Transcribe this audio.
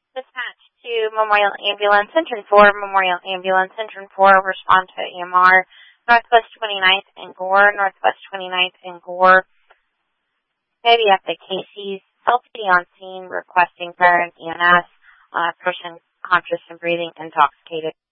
Dispatch to Memorial Ambulance, Engine 4, Memorial Ambulance, Engine 4, respond to EMR, Northwest 29th and Gore, Northwest 29th and Gore, maybe at the Casey's, LPD on scene requesting fire and EMS, person conscious and breathing intoxicated.